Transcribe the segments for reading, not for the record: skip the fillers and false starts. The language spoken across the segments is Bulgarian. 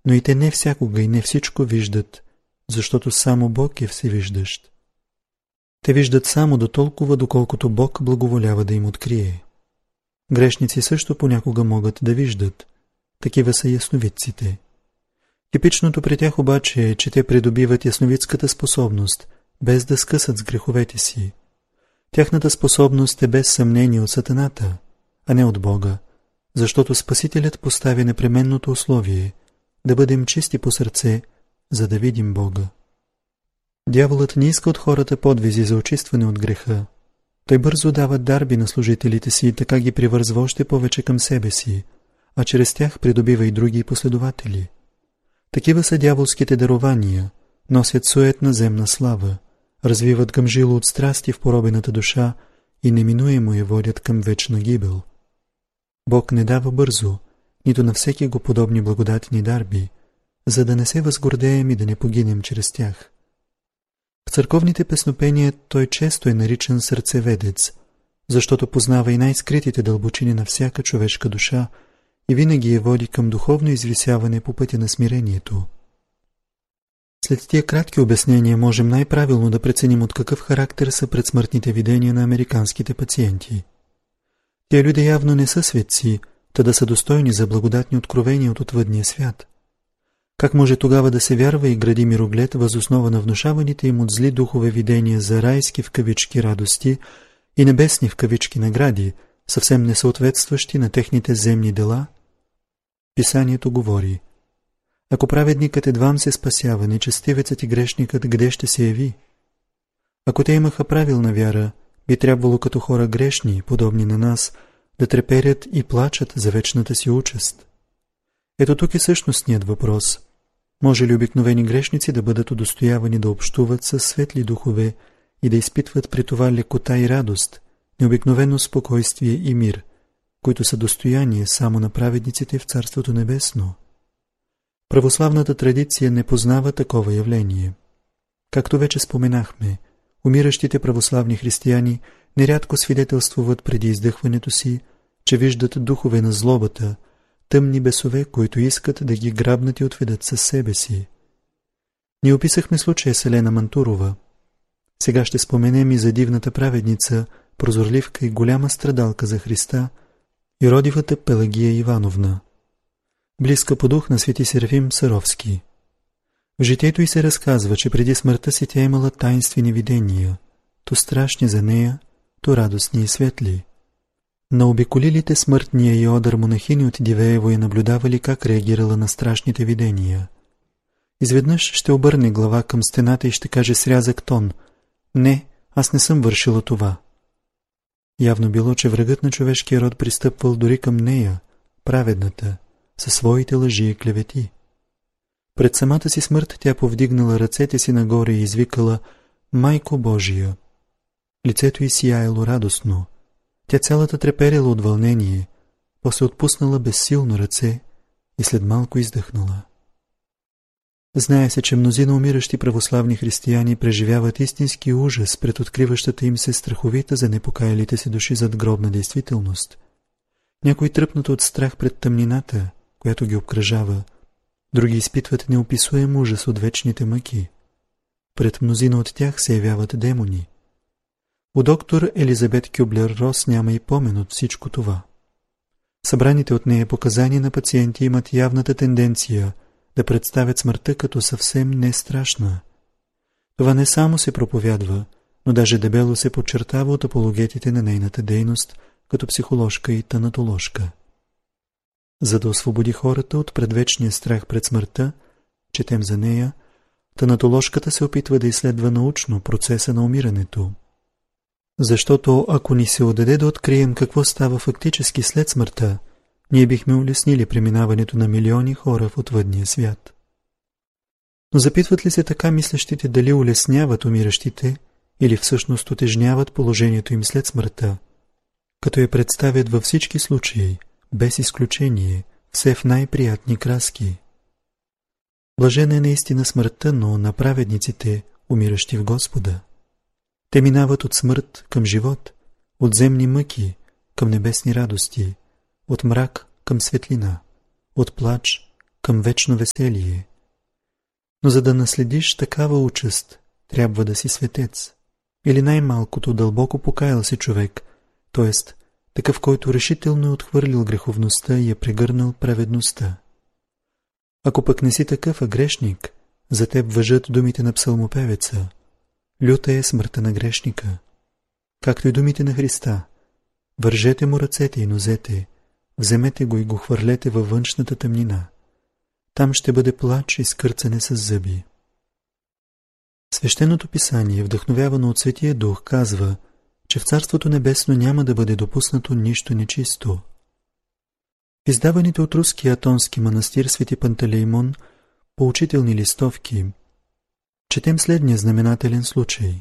Но и те не всякога и не всичко виждат, защото само Бог е всевиждащ. Те виждат само до толкова, доколкото Бог благоволява да им открие. Грешници също понякога могат да виждат. Такива са ясновидците. Типичното при тях обаче е, че те придобиват ясновидската способност, без да скъсат с греховете си. Тяхната способност е без съмнение от сатаната, а не от Бога, защото Спасителят поставя непременното условие да бъдем чисти по сърце, за да видим Бога. Дяволът не иска от хората подвизи за очистване от греха. Той бързо дава дарби на служителите си и така ги привързва още повече към себе си, а чрез тях придобива и други последователи. Такива са дяволските дарования, носят суетна земна слава, развиват гъмжило от страсти в поробената душа и неминуемо я водят към вечна гибел. Бог не дава бързо, нито на всеки го подобни благодатни дарби, за да не се възгордеем и да не погинем чрез тях. В църковните песнопения той често е наричан сърцеведец, защото познава и най-скритите дълбочини на всяка човешка душа и винаги я води към духовно извисяване по пътя на смирението. След тия кратки обяснения можем най-правилно да преценим от какъв характер са предсмъртните видения на американските пациенти. Тия люди явно не са светци, та да са достойни за благодатни откровения от отвъдния свят. Как може тогава да се вярва и гради мироглед въз основа на внушаваните им от зли духове видения за райски в кавички радости и небесни в кавички награди, съвсем несъответстващи на техните земни дела? Писанието говори: ако праведникът едвам се спасява, нечестивецът и грешникът къде ще се яви? Ако те имаха правилна вяра, би трябвало като хора грешни, подобни на нас, да треперят и плачат за вечната си участ. Ето тук е същностният въпрос. Може ли обикновени грешници да бъдат удостоявани да общуват с светли духове и да изпитват при това лекота и радост, необикновено спокойствие и мир, които са достояние само на праведниците в Царството Небесно? Православната традиция не познава такова явление. Както вече споменахме, умиращите православни християни нерядко свидетелствуват преди издъхването си, че виждат духове на злобата, тъмни бесове, които искат да ги грабнат и отведат със себе си. Ние описахме случая с Елена Мантурова. Сега ще споменем и за дивната праведница, прозорливка и голяма страдалка за Христа, и родивата Пелагия Ивановна, близка по дух на свети Серафим Саровски. В житието й се разказва, че преди смъртта си тя имала таинствени видения, то страшни за нея, то радостни и светли. На обиколилите смъртния и одър монахини от Дивеево я наблюдавали как реагирала на страшните видения. Изведнъж ще обърне глава към стената и ще каже с рязък тон: „Не, аз не съм вършила това“. Явно било, че врагът на човешкия род пристъпвал дори към нея, праведната, със своите лъжи и клевети. Пред самата си смърт тя повдигнала ръцете си нагоре и извикала: „Майко Божия!“ Лицето й сияело радостно. Тя цялата треперела от вълнение, после отпуснала безсилно ръце и след малко издъхнала. Знае се, че мнозина умиращи православни християни преживяват истински ужас пред откриващата им се страховита за непокаялите си души задгробна действителност. Някои тръпнат от страх пред тъмнината, която ги обкръжава, други изпитват неописуем ужас от вечните мъки. Пред мнозина от тях се явяват демони. У доктор Елизабет Кюблер-Рос няма и помен от всичко това. Събраните от нея показания на пациенти имат явната тенденция да представят смъртта като съвсем не страшна. Това не само се проповядва, но даже дебело се подчертава от апологетите на нейната дейност като психоложка и танатоложка. За да освободи хората от предвечния страх пред смъртта, четем за нея, танатоложката се опитва да изследва научно процеса на умирането. Защото ако ни се отдаде да открием какво става фактически след смъртта, ние бихме улеснили преминаването на милиони хора в отвъдния свят. Но запитват ли се така мислещите дали улесняват умиращите или всъщност утежняват положението им след смъртта, като я представят във всички случаи, без изключение, все в най-приятни краски? Блажена е наистина смъртта, но на праведниците, умиращи в Господа. Те минават от смърт към живот, от земни мъки към небесни радости, от мрак към светлина, от плач към вечно веселие. Но за да наследиш такава участ, трябва да си светец, или най-малкото дълбоко покаял се човек, т.е. такъв, който решително е отхвърлил греховността и е прегърнал праведността. Ако пък не си такъв, а грешник, за теб важат думите на псалмопевеца: люта е смъртта на грешника, както и думите на Христа: вържете му ръцете и нозете, вземете го и го хвърлете във външната тъмнина. Там ще бъде плач и скърцане с зъби. Свещеното писание, вдъхновявано от Светия Дух, казва, че в Царството Небесно няма да бъде допуснато нищо нечисто. В издаваните от руския атонски манастир Свети Пантелеймон поучителни листовки четем следния знаменателен случай.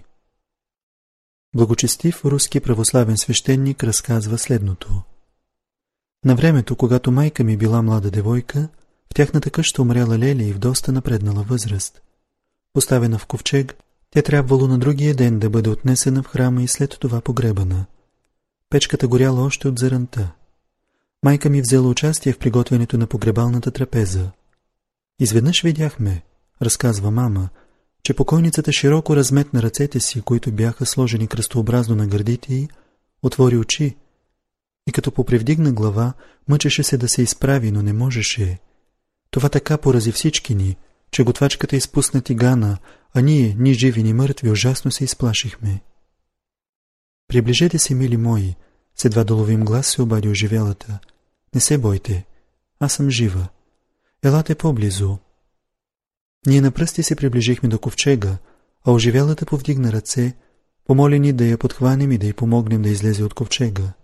Благочестив руски православен свещеник разказва следното. На времето, когато майка ми била млада девойка, в тяхната къща умряла леля и в доста напреднала възраст. Поставена в ковчег, тя трябвало на другия ден да бъде отнесена в храма и след това погребана. Печката горяла още от заранта. Майка ми взела участие в приготвянето на погребалната трапеза. Изведнъж видяхме, разказва мама, че покойницата широко разметна ръцете си, които бяха сложени кръстообразно на гърдите й, отвори очи и като попривдигна глава, мъчеше се да се изправи, но не можеше. Това така порази всички ни, че готвачката изпусна тигана, а ние, ни живи, ни мъртви, ужасно се изплашихме. Приближете се, мили мои, с едва доловим глас се обади оживелата. Не се бойте, аз съм жива. Елате по-близо. Ние на пръсти се приближихме до ковчега, а оживелата повдигна ръце, помоли ни да я подхванем и да й помогнем да излезе от ковчега.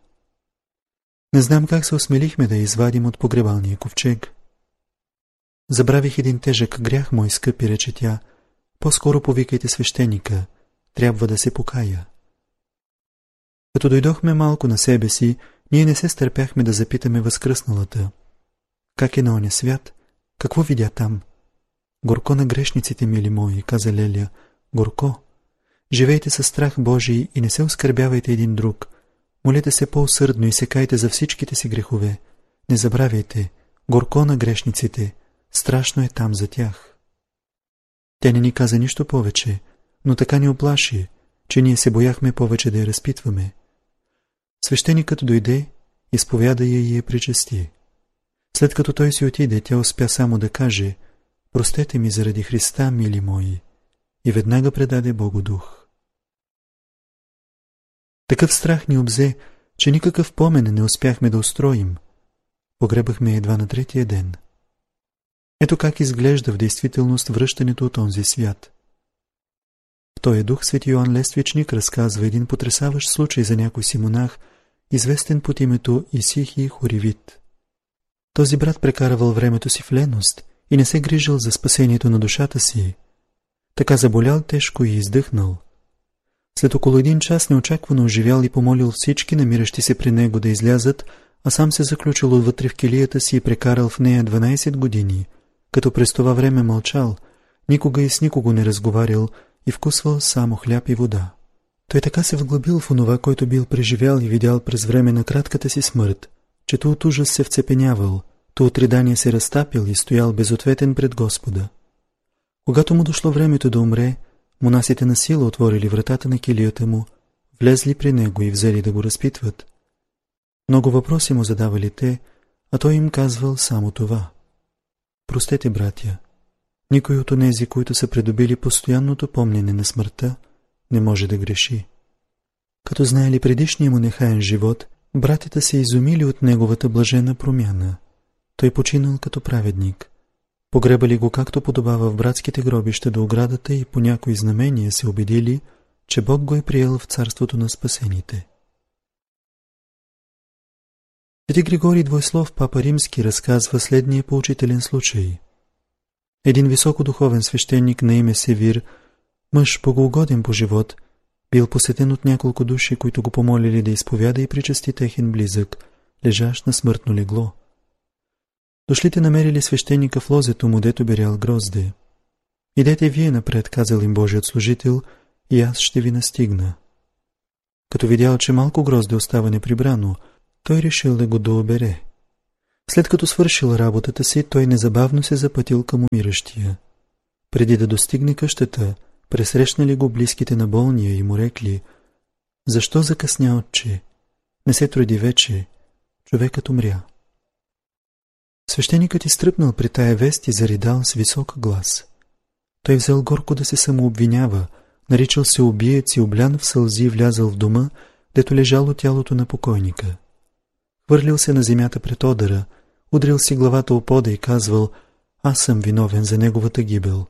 Не знам как се осмелихме да я извадим от погребалния ковчег. Забравих един тежък грях, мой скъпи, рече тя. По-скоро повикайте свещеника, трябва да се покая. Като дойдохме малко на себе си, ние не се стърпяхме да запитаме възкръсналата. Как е на оня свят? Какво видя там? Горко на грешниците, мили мои, каза Леля. Горко. Живейте със страх Божий и не се оскърбявайте един друг. Молете се по-усърдно и се кайте за всичките си грехове. Не забравяйте, горко на грешниците, страшно е там за тях. Тя не ни каза нищо повече, но така ни оплаши, че ние се бояхме повече да я разпитваме. Свещеникът дойде, изповяда я и я причести. След като той си отиде, тя успя само да каже: простете ми заради Христа, мили мои, и веднага предаде Богу дух. Такъв страх ни обзе, че никакъв помен не успяхме да устроим. Погребахме едва на третия ден. Ето как изглежда в действителност връщането от онзи свят. В този дух свети Йоан Лествичник разказва един потресаващ случай за някой си монах, известен под името Исихий Хоривит. Този брат прекаравал времето си в леност и не се грижил за спасението на душата си. Така заболял тежко и издъхнал. След около един час неочаквано оживял и помолил всички, намиращи се при него, да излязат, а сам се заключил отвътре в килията си и прекарал в нея 12 години, като през това време мълчал, никога и с никого не разговарял и вкусвал само хляб и вода. Той така се вглъбил в онова, който бил преживял и видял през време на кратката си смърт, че то от ужас се вцепенявал, то от ридание се разтапил и стоял безответен пред Господа. Когато му дошло времето да умре, монасите на сила отворили вратата на килията му, влезли при него и взели да го разпитват. Много въпроси му задавали те, а той им казвал само това: простете, братя, никой от онези, които са придобили постоянното помнене на смъртта, не може да греши. Като знаели предишния му нехаен живот, братята се изумили от неговата блажена промяна. Той починал като праведник. Погребали го както подобава в братските гробища до оградата и по някои знамения се убедили, че Бог го е приел в царството на спасените. Свети Григорий Двойслов, папа римски, разказва следния поучителен случай. Един високодуховен свещеник на име Севир, мъж богоугоден по живот, бил посетен от няколко души, които го помолили да изповяда и причести техен близък, лежащ на смъртно легло. Дошлите намерили свещеника в лозето му, дето берял грозде. Идете вие напред, казал им Божият служител, и аз ще ви настигна. Като видял, че малко грозде остава неприбрано, той решил да го дообере. След като свършил работата си, той незабавно се запътил към умиращия. Преди да достигне къщата, пресрещнали го близките на болния и му рекли: „Защо закъсня, отче? Не се труди вече, човекът умря.“ Свещеникът изтръпнал при тая вест и заридал с висок глас. Той взел горко да се самообвинява, наричал се убиец и облян в сълзи влязъл в дома, дето лежало тялото на покойника. Хвърлил се на земята пред одъра, удрил си главата о пода и казвал: „Аз съм виновен за неговата гибел.“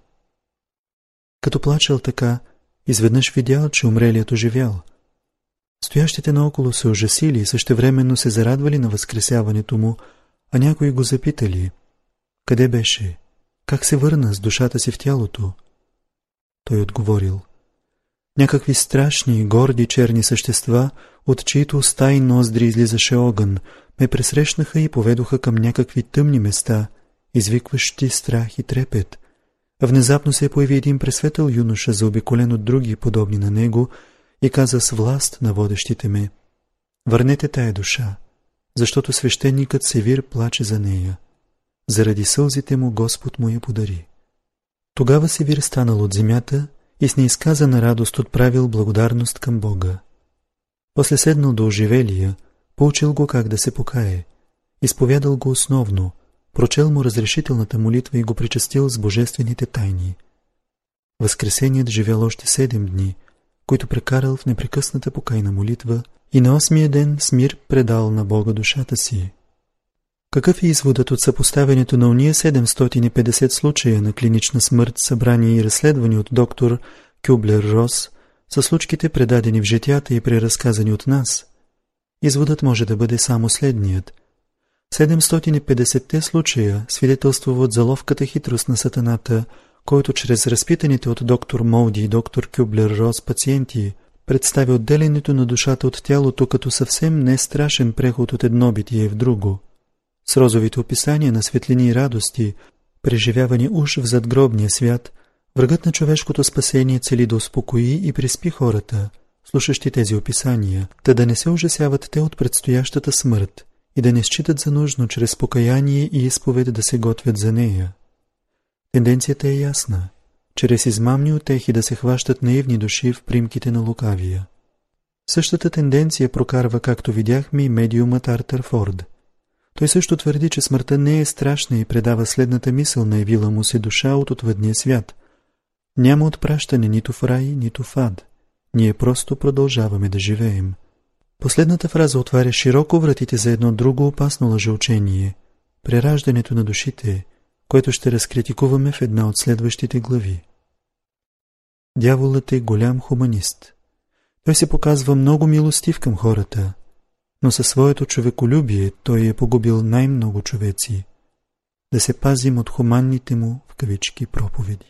Като плачел така, изведнъж видял, че умрелият оживял. Стоящите наоколо се ужасили и същевременно се зарадвали на възкресяването му, а някои го запитали: „Къде беше? Как се върна с душата си в тялото?“ Той отговорил: „Някакви страшни, горди черни същества, от чието уста и ноздри излизаше огън, ме пресрещнаха и поведоха към някакви тъмни места, извикващи страх и трепет. Внезапно се появи един пресветъл юноша, заобиколен от други, подобни на него, и каза с власт на водещите ме: „Върнете тая душа, защото свещеникът Севир плаче за нея. Заради сълзите му Господ му я подари.“ Тогава Севир станал от земята и с неизказана радост отправил благодарност към Бога. После седнал до оживелия, поучил го как да се покае, изповядал го основно, прочел му разрешителната молитва и го причастил с божествените тайни. Възкресеният живял още 7 дни, които прекарал в непрекъсната покайна молитва, и на 8-я ден с мир предал на Бога душата си. Какъв е изводът от съпоставянето на уния 750 случая на клинична смърт, събрани и разследвани от доктор Кюблер-Рос, със случките, предадени в житията и преразказани от нас? Изводът може да бъде само следният. 750-те случая свидетелствуват за ловката хитрост на сатаната, който чрез разпитаните от доктор Молди и доктор Кюблер-Рос пациенти представи отделянето на душата от тялото като съвсем не страшен преход от едно битие в друго. С розовите описания на светлини и радости, преживявани уж в задгробния свят, врагът на човешкото спасение цели да успокои и приспи хората, слушащи тези описания, та да не се ужасяват те от предстоящата смърт и да не считат за нужно чрез покаяние и изповед да се готвят за нея. Тенденцията е ясна, чрез измамни утехи да се хващат наивни души в примките на лукавия. Същата тенденция прокарва, както видяхме, и медиумът Артър Форд. Той също твърди, че смъртта не е страшна и предава следната мисъл на явила му се душа от отвъдния свят: „Няма отпращане нито в рай, нито в ад. Ние просто продължаваме да живеем.“ Последната фраза отваря широко вратите за едно друго опасно лъжеучение – прераждането на душите, което ще разкритикуваме в една от следващите глави. Дяволът е голям хуманист. Той се показва много милостив към хората, но със своето човеколюбие той е погубил най-много човеци. Да се пазим от хуманните му в кавички проповеди.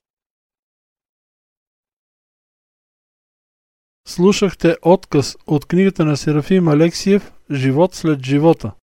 Слушахте отказ от книгата на Серафим Алексиев „Живот след живота“.